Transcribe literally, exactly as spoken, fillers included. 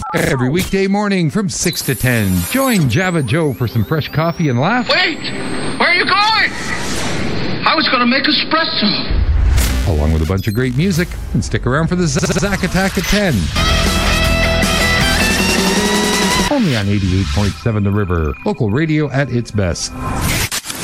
Every weekday morning from six to ten. Join Java Joe for some fresh coffee and laugh. Wait! Where are you going? I was going to make espresso. Along with a bunch of great music. And stick around for the Zack Attack at ten. Only on eighty-eight point seven The River. Local radio at its best.